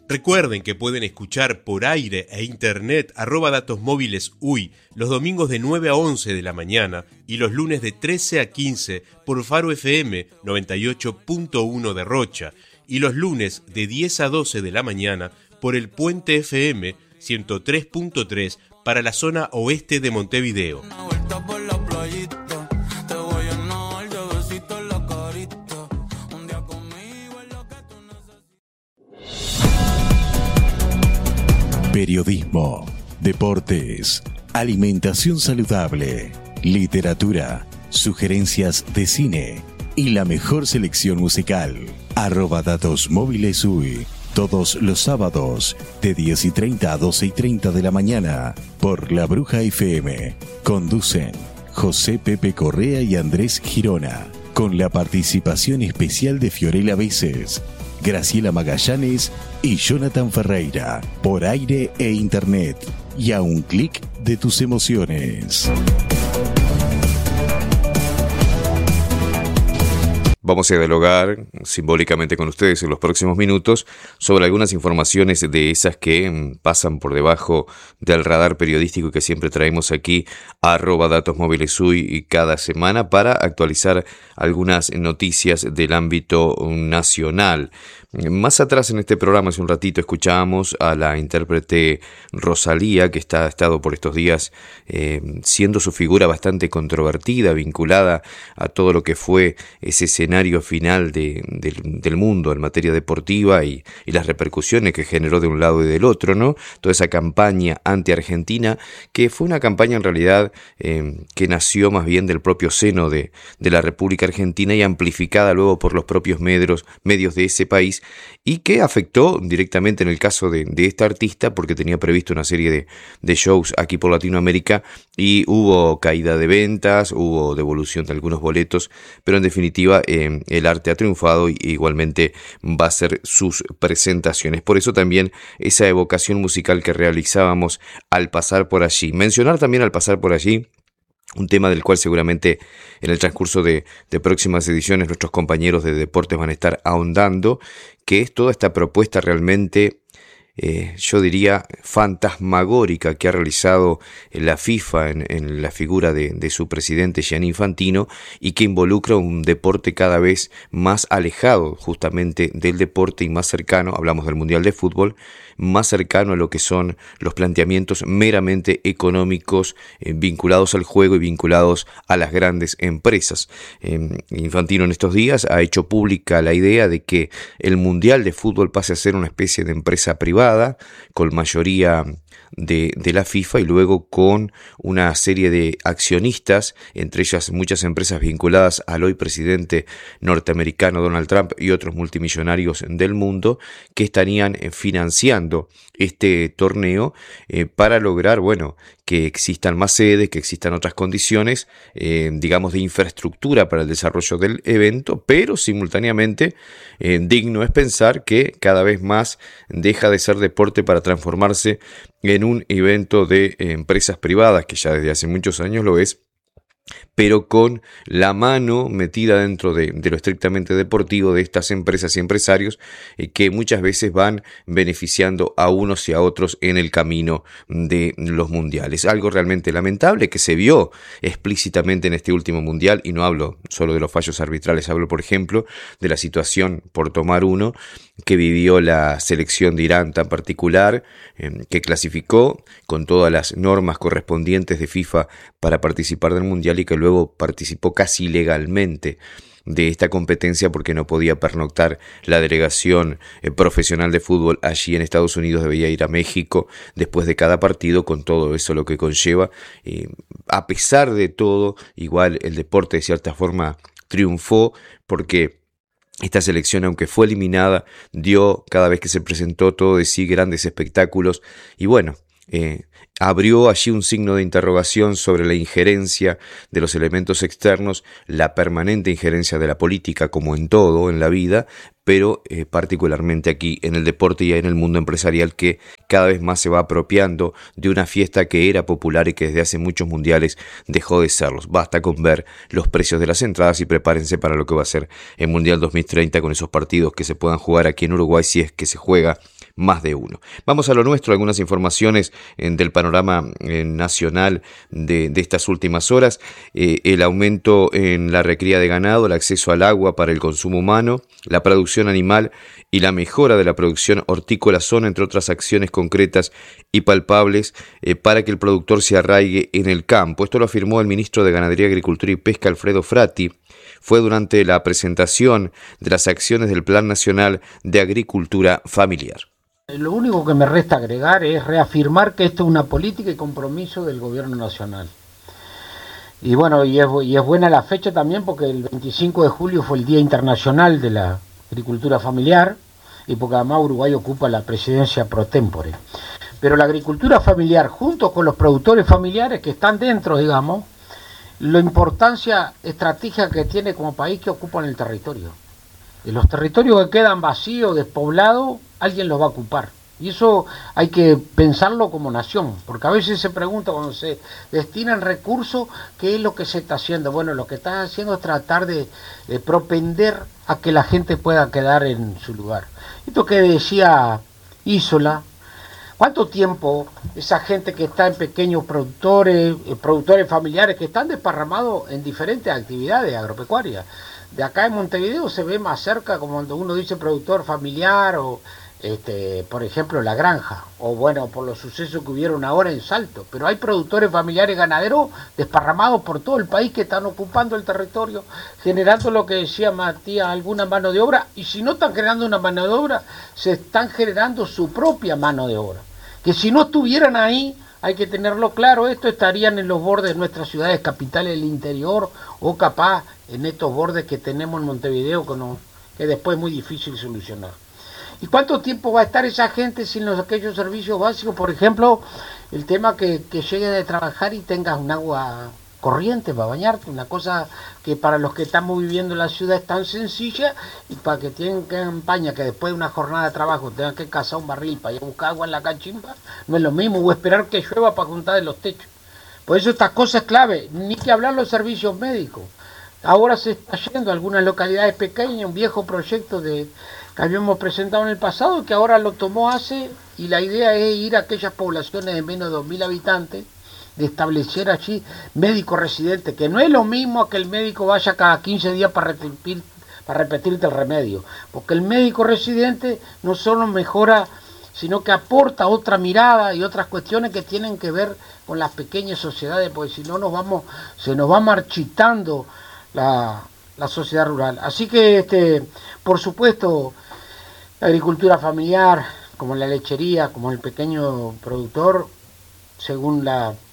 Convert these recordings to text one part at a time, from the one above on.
Recuerden que pueden escuchar por aire e internet @datos móviles UI los domingos de 9 a 11 de la mañana y los lunes de 13 a 15 por Faro FM 98.1 de Rocha y los lunes de 10 a 12 de la mañana por el Puente FM 103.3 para la zona oeste de Montevideo. Periodismo, deportes, alimentación saludable, literatura, sugerencias de cine y la mejor selección musical. @datos móviles UI, todos los sábados de 10:30 a 12:30 de la mañana por La Bruja FM. Conducen José Pepe Correa y Andrés Girona, con la participación especial de Fiorella Veces, Graciela Magallanes y Jonathan Ferreira, por aire e internet, y a un clic de tus emociones. Vamos a dialogar simbólicamente con ustedes en los próximos minutos sobre algunas informaciones de esas que pasan por debajo del radar periodístico que siempre traemos aquí a @datos móviles UI cada semana para actualizar algunas noticias del ámbito nacional. Más atrás en este programa, hace un ratito, escuchábamos a la intérprete Rosalía, que ha estado por estos días siendo su figura bastante controvertida, vinculada a todo lo que fue ese escenario final del mundo en materia deportiva y las repercusiones que generó de un lado y del otro, ¿no? Toda esa campaña anti-argentina, que fue una campaña en realidad que nació más bien del propio seno de la República Argentina y amplificada luego por los propios medios de ese país, y que afectó directamente en el caso de esta artista porque tenía previsto una serie de shows aquí por Latinoamérica y hubo caída de ventas, hubo devolución de algunos boletos, pero en definitiva el arte ha triunfado y igualmente va a hacer sus presentaciones. Por eso también esa evocación musical que realizábamos al pasar por allí. Mencionar también al pasar por allí un tema del cual seguramente en el transcurso de próximas ediciones nuestros compañeros de deportes van a estar ahondando, que es toda esta propuesta realmente, yo diría, fantasmagórica que ha realizado la FIFA en la figura de su presidente Gianni Infantino, y que involucra un deporte cada vez más alejado justamente del deporte y más cercano, hablamos del Mundial de Fútbol, más cercano a lo que son los planteamientos meramente económicos vinculados al juego y vinculados a las grandes empresas. Infantino en estos días ha hecho pública la idea de que el Mundial de Fútbol pase a ser una especie de empresa privada con mayoría de la FIFA y luego con una serie de accionistas, entre ellas muchas empresas vinculadas al hoy presidente norteamericano Donald Trump y otros multimillonarios del mundo, que estarían financiando este torneo para lograr, que existan más sedes, que existan otras condiciones, digamos, de infraestructura para el desarrollo del evento, pero simultáneamente digno es pensar que cada vez más deja de ser deporte para transformarse en un evento de empresas privadas, que ya desde hace muchos años lo es, pero con la mano metida dentro de lo estrictamente deportivo de estas empresas y empresarios que muchas veces van beneficiando a unos y a otros en el camino de los mundiales. Algo realmente lamentable que se vio explícitamente en este último mundial, y no hablo solo de los fallos arbitrales, hablo por ejemplo de la situación, por tomar uno, que vivió la selección de Irán tan particular, que clasificó con todas las normas correspondientes de FIFA para participar del mundial y que luego participó casi ilegalmente de esta competencia porque no podía pernoctar la delegación profesional de fútbol allí en Estados Unidos, debía ir a México después de cada partido, con todo eso lo que conlleva. A pesar de todo, igual el deporte de cierta forma triunfó, porque esta selección, aunque fue eliminada, dio cada vez que se presentó todo de sí, grandes espectáculos, y abrió allí un signo de interrogación sobre la injerencia de los elementos externos, la permanente injerencia de la política, como en todo en la vida, pero particularmente aquí en el deporte y en el mundo empresarial, que cada vez más se va apropiando de una fiesta que era popular y que desde hace muchos mundiales dejó de serlos. Basta con ver los precios de las entradas y prepárense para lo que va a ser el Mundial 2030 con esos partidos que se puedan jugar aquí en Uruguay, si es que se juega más de uno. Vamos a lo nuestro, algunas informaciones del panorama nacional de estas últimas horas. El aumento en la recría de ganado, el acceso al agua para el consumo humano, la producción animal y la mejora de la producción hortícola son, entre otras acciones concretas y palpables, para que el productor se arraigue en el campo. Esto lo afirmó el ministro de Ganadería, Agricultura y Pesca, Alfredo Frati. Fue durante la presentación de las acciones del Plan Nacional de Agricultura Familiar. Lo único que me resta agregar es reafirmar que esto es una política y compromiso del gobierno nacional. Y bueno, y es buena la fecha también porque el 25 de julio fue el Día Internacional de la Agricultura Familiar y porque además Uruguay ocupa la presidencia pro tempore. Pero la agricultura familiar, junto con los productores familiares que están dentro, digamos, la importancia estratégica que tiene como país que ocupan el territorio. Y los territorios que quedan vacíos, despoblados, alguien los va a ocupar. Y eso hay que pensarlo como nación, porque a veces se pregunta cuando se destinan recursos, ¿qué es lo que se está haciendo? Bueno, lo que está haciendo es tratar de propender a que la gente pueda quedar en su lugar. Esto que decía Isola, ¿cuánto tiempo esa gente que está en pequeños productores familiares que están desparramados en diferentes actividades agropecuarias? De acá en Montevideo se ve más cerca, como cuando uno dice productor familiar o por ejemplo la granja, o bueno, por los sucesos que hubieron ahora en Salto, pero hay productores familiares ganaderos desparramados por todo el país que están ocupando el territorio, generando lo que decía Matías, alguna mano de obra, y si no están generando una mano de obra, se están generando su propia mano de obra, que si no estuvieran ahí, hay que tenerlo claro, esto estarían en los bordes de nuestras ciudades capitales del interior, o capaz en estos bordes que tenemos en Montevideo, que después es muy difícil solucionar. ¿Y cuánto tiempo va a estar esa gente sin aquellos servicios básicos? Por ejemplo, el tema que llegue de trabajar y tengas un agua corriente para bañarte, una cosa que para los que estamos viviendo en la ciudad es tan sencilla, y para que tienen campaña que después de una jornada de trabajo tengan que cazar un barril para ir a buscar agua en la cachimba, no es lo mismo, o esperar que llueva para juntar de los techos. Por eso esta cosa es clave, ni que hablar los servicios médicos. Ahora se está yendo a algunas localidades pequeñas, un viejo proyecto que habíamos presentado en el pasado, que ahora lo tomó ACE, y la idea es ir a aquellas poblaciones de menos de 2.000 habitantes, de establecer allí médicos residentes, que no es lo mismo que el médico vaya cada 15 días para repetirte el remedio, porque el médico residente no solo mejora, sino que aporta otra mirada y otras cuestiones que tienen que ver con las pequeñas sociedades, porque si no se nos va marchitando la sociedad rural. Así que, por supuesto, la agricultura familiar, como la lechería, como el pequeño productor, según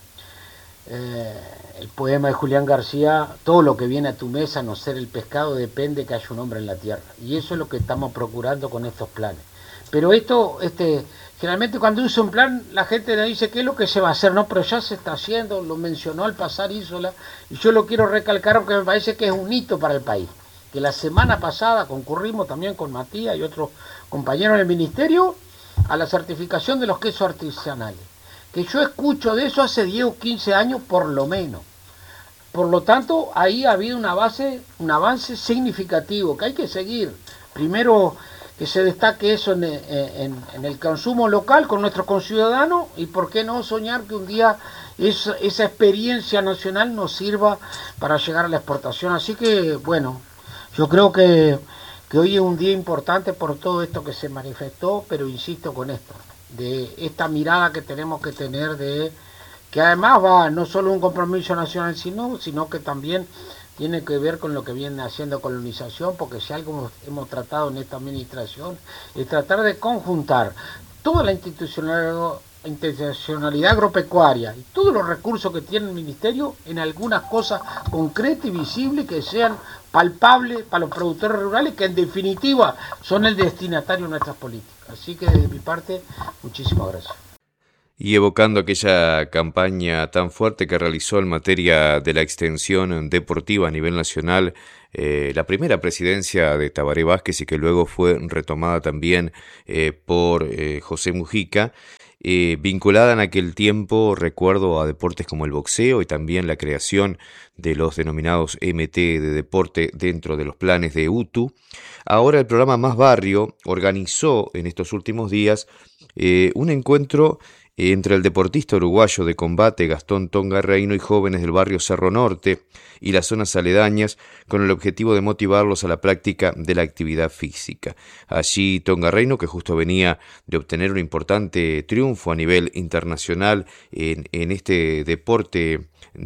el poema de Julián García, todo lo que viene a tu mesa, no ser el pescado, depende que haya un hombre en la tierra. Y eso es lo que estamos procurando con estos planes. Pero esto, generalmente cuando usa un plan, la gente le dice qué es lo que se va a hacer, no, pero ya se está haciendo, lo mencionó al pasar Isola, y yo lo quiero recalcar porque me parece que es un hito para el país. Que la semana pasada concurrimos también con Matías y otros compañeros del ministerio a la certificación de los quesos artesanales. Que yo escucho de eso hace 10 o 15 años por lo menos. Por lo tanto, ahí ha habido un avance significativo que hay que seguir. Primero, que se destaque eso en el consumo local con nuestros conciudadanos, y por qué no soñar que un día esa experiencia nacional nos sirva para llegar a la exportación. Así que, bueno, yo creo que hoy es un día importante por todo esto que se manifestó, pero insisto con esto, de esta mirada que tenemos que tener, de que además va no solo un compromiso nacional, sino que también tiene que ver con lo que viene haciendo colonización, porque si algo hemos tratado en esta administración es tratar de conjuntar toda la institucionalidad agropecuaria y todos los recursos que tiene el ministerio en algunas cosas concretas y visibles que sean palpables para los productores rurales, que en definitiva son el destinatario de nuestras políticas. Así que de mi parte, muchísimas gracias. Y evocando aquella campaña tan fuerte que realizó en materia de la extensión deportiva a nivel nacional la primera presidencia de Tabaré Vázquez y que luego fue retomada también por José Mujica, vinculada en aquel tiempo, recuerdo, a deportes como el boxeo y también la creación de los denominados MT de deporte dentro de los planes de UTU. Ahora el programa Más Barrio organizó en estos últimos días un encuentro entre el deportista uruguayo de combate Gastón Tonga Reino y jóvenes del barrio Cerro Norte y las zonas aledañas con el objetivo de motivarlos a la práctica de la actividad física. Allí Tonga Reino, que justo venía de obtener un importante triunfo a nivel internacional en este deporte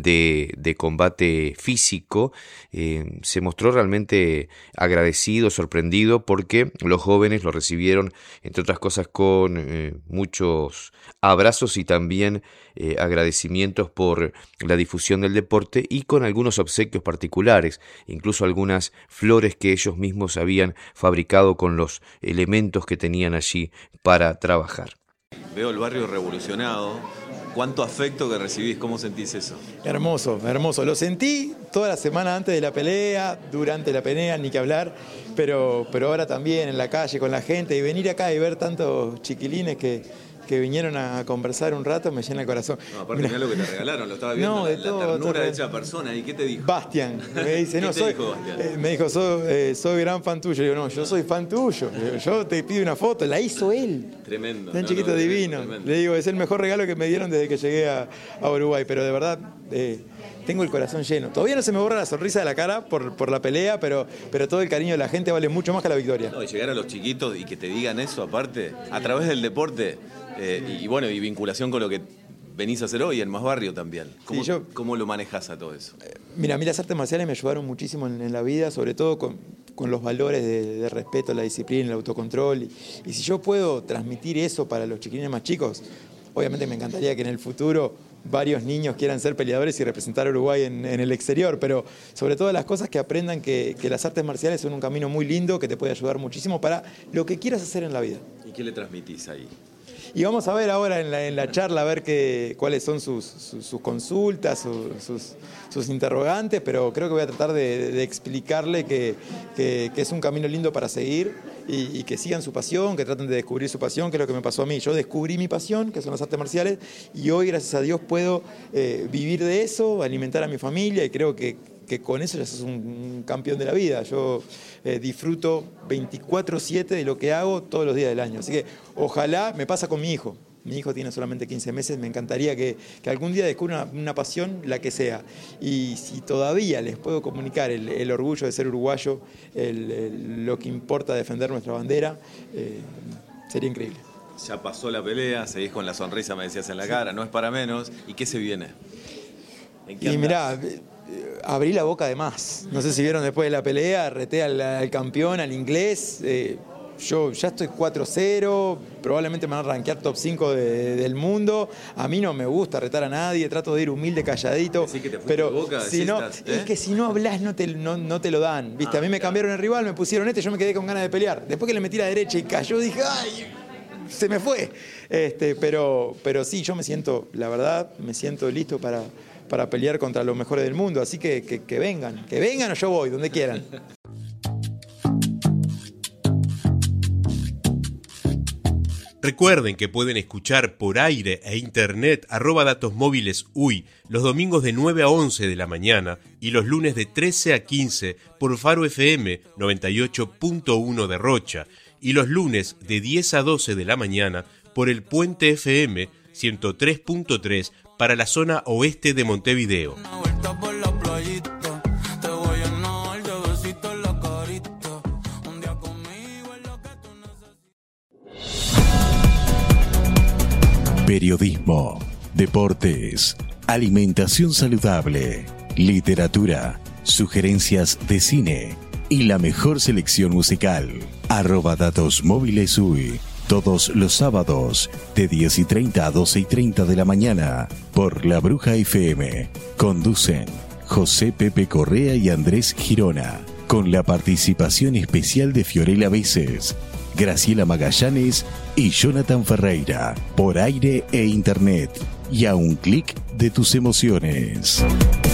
de combate físico, se mostró realmente agradecido, sorprendido, porque los jóvenes lo recibieron, entre otras cosas, con muchos abrazos y también agradecimientos por la difusión del deporte y con algunos obsequios particulares, incluso algunas flores que ellos mismos habían fabricado con los elementos que tenían allí para trabajar. Veo el barrio revolucionado. ¿Cuánto afecto que recibís? ¿Cómo sentís eso? Hermoso, hermoso. Lo sentí toda la semana antes de la pelea, durante la pelea, ni que hablar, pero ahora también en la calle con la gente, y venir acá y ver tantos chiquilines que vinieron a conversar un rato me llena el corazón. No, aparte mirá lo que te regalaron, lo estaba viendo, la ternura hecha persona. ¿Y qué te dijo? Bastian, me dice, no, soy, me dijo, soy gran fan tuyo. Le digo, no, yo soy fan tuyo. Yo te pido una foto, la hizo él. Tremendo. Tan chiquito, divino. Tremendo. Le digo, es el mejor regalo que me dieron desde que llegué a Uruguay, pero de verdad tengo el corazón lleno. Todavía no se me borra la sonrisa de la cara por la pelea, pero todo el cariño de la gente vale mucho más que la victoria. No, y llegar a los chiquitos y que te digan eso aparte, a través del deporte, y vinculación con lo que venís a hacer hoy en Más Barrio también. ¿Cómo lo manejás a todo eso? Mira, a mí las artes marciales me ayudaron muchísimo en la vida, sobre todo con los valores de respeto, la disciplina, el autocontrol. Y si yo puedo transmitir eso para los chiquilines más chicos, obviamente me encantaría que en el futuro varios niños quieran ser peleadores y representar a Uruguay en el exterior, pero sobre todo las cosas que aprendan que las artes marciales son un camino muy lindo que te puede ayudar muchísimo para lo que quieras hacer en la vida. ¿Y qué le transmitís ahí? Y vamos a ver ahora en la charla a ver cuáles son sus consultas, sus interrogantes, pero creo que voy a tratar de explicarle que es un camino lindo para seguir y que sigan su pasión, que traten de descubrir su pasión, que es lo que me pasó a mí. Yo descubrí mi pasión, que son las artes marciales, y hoy, gracias a Dios, puedo vivir de eso, alimentar a mi familia, y creo que con eso ya sos un campeón de la vida. Yo disfruto 24/7 de lo que hago todos los días del año. Así que ojalá me pasa con mi hijo. Mi hijo tiene solamente 15 meses, me encantaría que algún día descubra una pasión, la que sea. Y si todavía les puedo comunicar el orgullo de ser uruguayo, lo que importa defender nuestra bandera, sería increíble. Ya pasó la pelea, seguís con la sonrisa, me decías, en la cara, no es para menos. ¿Y qué se viene? Y mirá, abrí la boca de más. No sé si vieron después de la pelea, reté al campeón, al inglés. Yo ya estoy 4-0, probablemente me van a rankear top 5 del mundo. A mí no me gusta retar a nadie, trato de ir humilde, calladito. Así que te pero de boca, si no, es que si no hablas no te lo dan. ¿Viste? A mí me cambiaron el rival, me pusieron yo me quedé con ganas de pelear. Después que le metí la derecha y cayó, dije, ¡ay! Se me fue. Pero sí, yo me siento, la verdad, me siento listo para pelear contra los mejores del mundo. Así que vengan o yo voy, donde quieran. Recuerden que pueden escuchar por aire e internet @datosmóvilesUY los domingos de 9 a 11 de la mañana y los lunes de 13 a 15 por Faro FM 98.1 de Rocha y los lunes de 10 a 12 de la mañana por el Puente FM 103.3 para la zona oeste de Montevideo. Periodismo, deportes, alimentación saludable, literatura, sugerencias de cine y la mejor selección musical. @datosmóvilesUY, todos los sábados de 10:30 a 12:30 de la mañana por La Bruja FM. Conducen José Pepe Correa y Andrés Girona, con la participación especial de Fiorella Veces, Graciela Magallanes y Jonathan Ferreira, por aire e internet, y a un clic de tus emociones.